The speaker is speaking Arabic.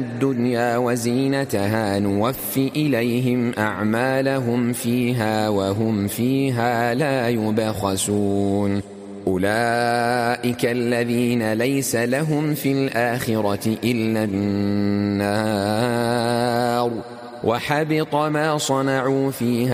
الدنيا وزينتها نوف إليهم أعمالهم فيها وهم فيها لا يبخسون. أولئك الذين ليس لهم في الآخرة إلا النار وحبط ما صنعوا فيها